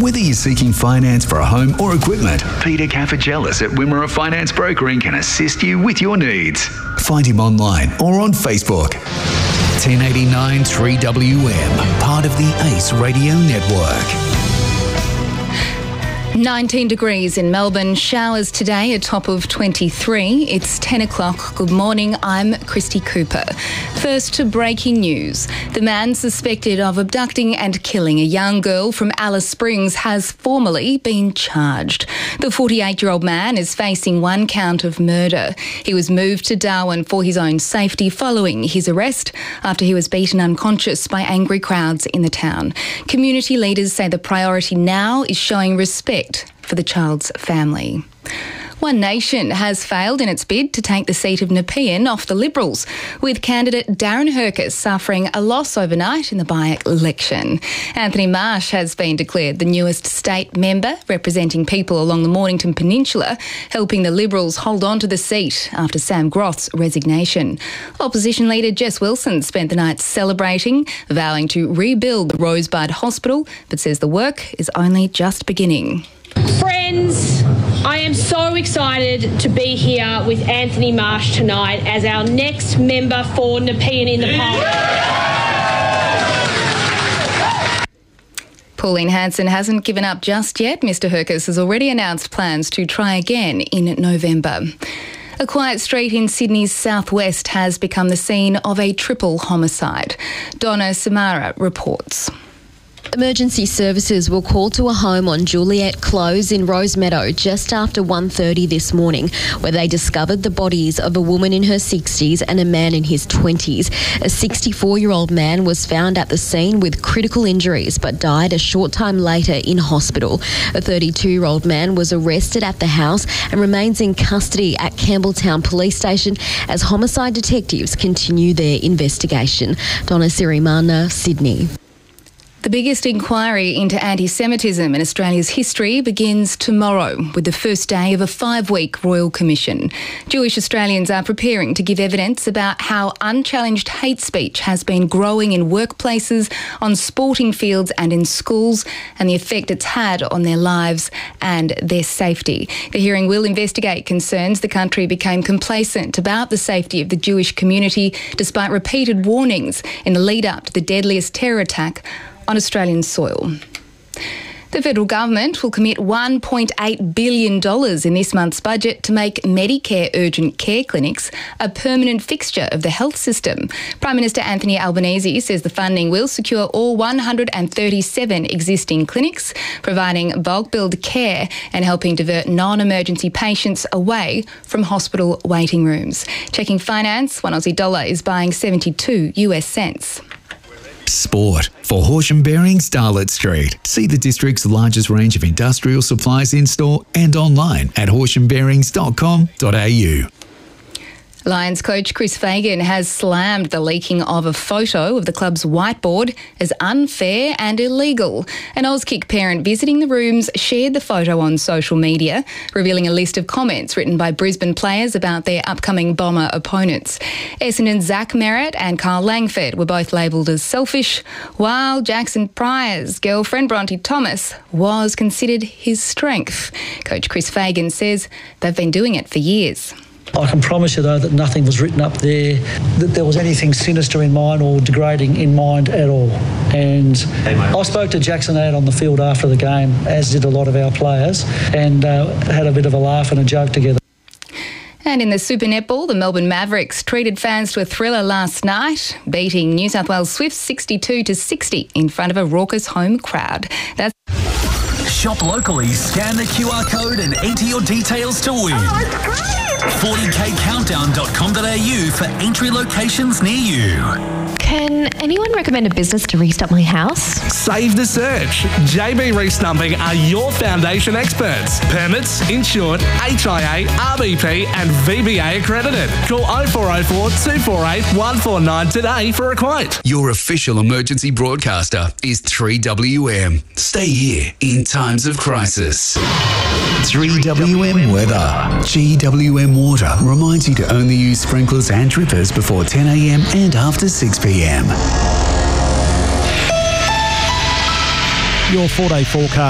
Whether you're seeking finance for a home or equipment, Peter Cafagelis at Wimmera Finance Brokering can assist you with your needs. Find him online or on Facebook. 1089 3WM, part of the ACE Radio Network. 19 degrees in Melbourne, showers today, a top of 23. It's 10 o'clock. Good morning, I'm Christy Cooper. First to breaking news. The man suspected of abducting and killing a young girl from Alice Springs has formally been charged. The 48-year-old man is facing one count of murder. He was moved to Darwin for his own safety following his arrest after he was beaten unconscious by angry crowds in the town. Community leaders say the priority now is showing respect for the child's family. One Nation has failed in its bid to take the seat of Nepean off the Liberals, with candidate Darren Hercus suffering a loss overnight in the by-election. Anthony Marsh has been declared the newest state member, representing people along the Mornington Peninsula, helping the Liberals hold on to the seat after Sam Groth's resignation. Opposition leader Jess Wilson spent the night celebrating, vowing to rebuild the Rosebud Hospital, but says the work is only just beginning. Friends, I am so excited to be here with Anthony Marsh tonight as our next member for Nepean in the Parliament. Pauline Hanson hasn't given up just yet. Mr Hercus has already announced plans to try again in November. A quiet street in Sydney's southwest has become the scene of a triple homicide. Donna Samara reports. Emergency services were called to a home on Juliet Close in Rosemeadow just after 1:30 this morning, where they discovered the bodies of a woman in her 60s and a man in his 20s. A 64-year-old man was found at the scene with critical injuries but died a short time later in hospital. A 32-year-old man was arrested at the house and remains in custody at Campbelltown Police Station as homicide detectives continue their investigation. Donna Sirimana, Sydney. The biggest inquiry into anti-Semitism in Australia's history begins tomorrow with the first day of a 5-week Royal Commission. Jewish Australians are preparing to give evidence about how unchallenged hate speech has been growing in workplaces, on sporting fields and in schools, and the effect it's had on their lives and their safety. The hearing will investigate concerns the country became complacent about the safety of the Jewish community despite repeated warnings in the lead-up to the deadliest terror attack on Australian soil. The federal government will commit $1.8 billion in this month's budget to make Medicare urgent care clinics a permanent fixture of the health system. Prime Minister Anthony Albanese says the funding will secure all 137 existing clinics, providing bulk billed care and helping divert non-emergency patients away from hospital waiting rooms. Checking finance, $1 Aussie is buying 72 US cents. Sport for Horsham Bearings, Starlet Street. See the district's largest range of industrial supplies in store and online at horshambearings.com.au. Lions coach Chris Fagan has slammed the leaking of a photo of the club's whiteboard as unfair and illegal. An Auskick parent visiting the rooms shared the photo on social media, revealing a list of comments written by Brisbane players about their upcoming Bomber opponents. Essendon's Zach Merritt and Carl Langford were both labelled as selfish, while Jackson Pryor's girlfriend Bronte Thomas was considered his strength. Coach Chris Fagan says they've been doing it for years. I can promise you, though, that nothing was written up there, that there was anything sinister in mind or degrading in mind at all. And I spoke to Jackson out on the field after the game, as did a lot of our players, and had a bit of a laugh and a joke together. And in the Super Netball, the Melbourne Mavericks treated fans to a thriller last night, beating New South Wales Swifts 62-60 in front of a raucous home crowd. That's Shop locally, scan the QR code and enter your details to win. 40kcountdown.com.au for entry locations near you. Can anyone recommend a business to restart my house? Save the search. JB Restumping are your foundation experts. Permits, insured, HIA, RBP and VBA accredited. Call 0404 248 149 today for a quote. Your official emergency broadcaster is 3WM. Stay here in times of crisis. 3WM weather. GWM Water reminds you to only use sprinklers and drippers before 10 a.m. and after 6 p.m. Your 4-day forecast.